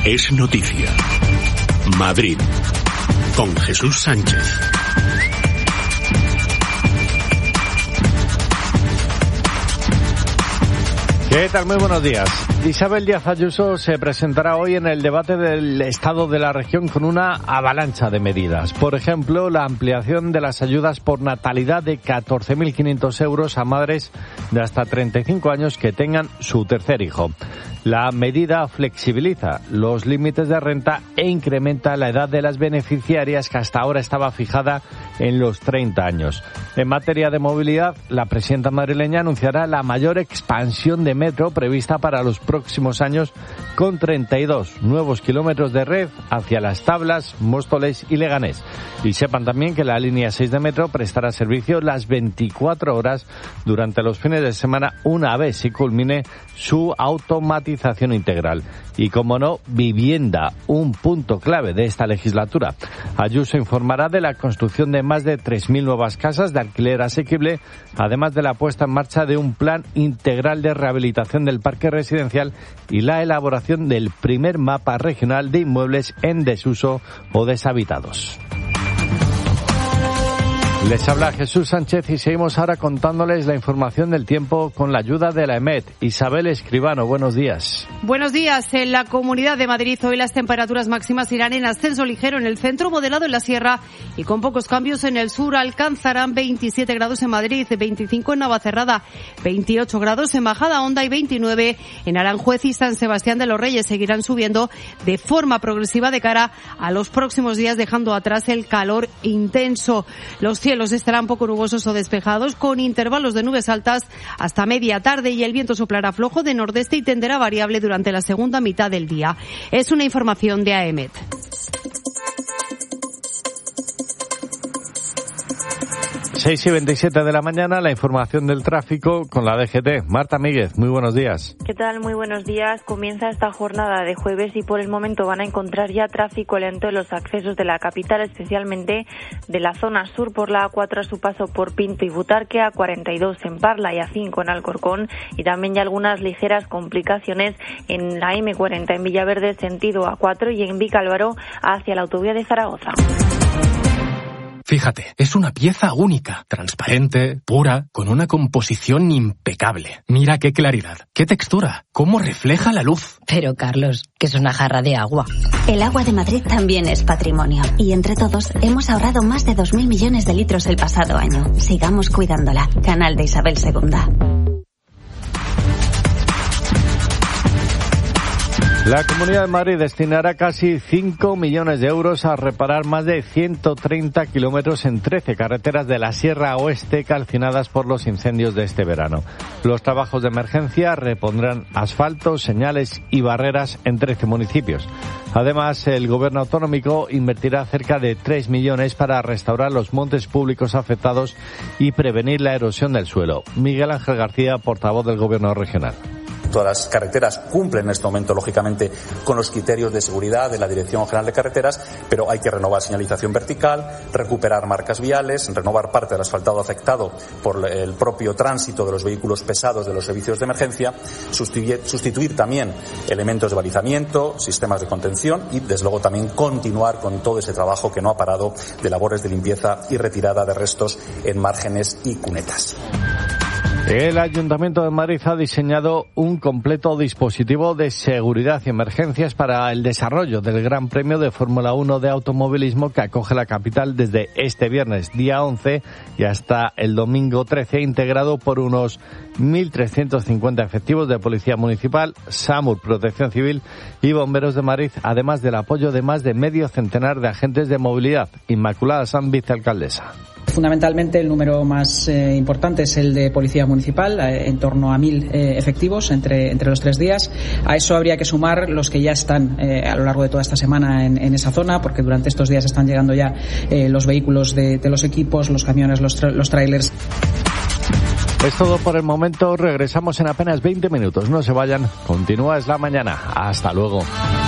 Es noticia. Madrid, con Jesús Sánchez. ¿Qué tal? Muy buenos días. Isabel Díaz Ayuso se presentará hoy en el debate del Estado de la región con una avalancha de medidas. Por ejemplo, la ampliación de las ayudas por natalidad de 14.500 euros a madres de hasta 35 años que tengan su tercer hijo. La medida flexibiliza los límites de renta e incrementa la edad de las beneficiarias, que hasta ahora estaba fijada en los 30 años. En materia de movilidad, la presidenta madrileña anunciará la mayor expansión de metro prevista para los próximos años, con 32 nuevos kilómetros de red hacia Las Tablas, Móstoles y Leganés. Y sepan también que la línea 6 de metro prestará servicio las 24 horas durante los fines de semana, una vez se culmine su automatización integral. Y, como no, vivienda, un punto clave de esta legislatura. Ayuso informará de la construcción de más de 3.000 nuevas casas de alquiler asequible, además de la puesta en marcha de un plan integral de rehabilitación del parque residencial y la elaboración del primer mapa regional de inmuebles en desuso o deshabitados. Les habla Jesús Sánchez y seguimos ahora contándoles la información del tiempo con la ayuda de la EMET. Isabel Escribano, buenos días. Buenos días. En la Comunidad de Madrid hoy las temperaturas máximas irán en ascenso ligero en el centro, moderado en la sierra y con pocos cambios en el sur. Alcanzarán 27 grados en Madrid, 25 en Navacerrada, 28 grados en Majadahonda y 29 en Aranjuez y San Sebastián de los Reyes. Seguirán subiendo de forma progresiva de cara a los próximos días, dejando atrás el calor intenso. Los cielos estarán poco nubosos o despejados, con intervalos de nubes altas hasta media tarde, y el viento soplará flojo de nordeste y tenderá variable durante la segunda mitad del día. Es una información de AEMET. 6:27 de la mañana, la información del tráfico con la DGT. Marta Míguez, muy buenos días. ¿Qué tal? Muy buenos días. Comienza esta jornada de jueves y por el momento van a encontrar ya tráfico lento en los accesos de la capital, especialmente de la zona sur por la A4 a su paso por Pinto y Butarque, A42 en Parla y A5 en Alcorcón, y también ya algunas ligeras complicaciones en la M40 en Villaverde sentido A4 y en Vicálvaro hacia la autovía de Zaragoza. Fíjate, es una pieza única, transparente, pura, con una composición impecable. Mira qué claridad, qué textura, cómo refleja la luz. Pero, Carlos, que es una jarra de agua. El agua de Madrid también es patrimonio. Y entre todos hemos ahorrado más de 2.000 millones de litros el pasado año. Sigamos cuidándola. Canal de Isabel II. La Comunidad de Madrid destinará casi 5 millones de euros a reparar más de 130 kilómetros en 13 carreteras de la Sierra Oeste calcinadas por los incendios de este verano. Los trabajos de emergencia repondrán asfalto, señales y barreras en 13 municipios. Además, el Gobierno autonómico invertirá cerca de 3 millones para restaurar los montes públicos afectados y prevenir la erosión del suelo. Miguel Ángel García, portavoz del Gobierno regional. Todas las carreteras cumplen en este momento, lógicamente, con los criterios de seguridad de la Dirección General de Carreteras, pero hay que renovar señalización vertical, recuperar marcas viales, renovar parte del asfaltado afectado por el propio tránsito de los vehículos pesados de los servicios de emergencia, sustituir también elementos de balizamiento, sistemas de contención y, desde luego, también continuar con todo ese trabajo que no ha parado de labores de limpieza y retirada de restos en márgenes y cunetas. El Ayuntamiento de Madrid ha diseñado un completo dispositivo de seguridad y emergencias para el desarrollo del Gran Premio de Fórmula 1 de automovilismo que acoge la capital desde este viernes, día 11, y hasta el domingo 13, integrado por unos 1.350 efectivos de Policía Municipal, SAMUR, Protección Civil y Bomberos de Madrid, además del apoyo de más de medio centenar de agentes de movilidad. Inmaculada Sanz, vicealcaldesa. Fundamentalmente el número más importante es el de Policía Municipal, en torno a 1.000 efectivos entre los 3 días. A eso habría que sumar los que ya están a lo largo de toda esta semana en esa zona, porque durante estos días están llegando ya los vehículos de los equipos, los camiones, los trailers. Es todo por el momento. Regresamos en apenas 20 minutos. No se vayan. Continúa Es la Mañana. Hasta luego.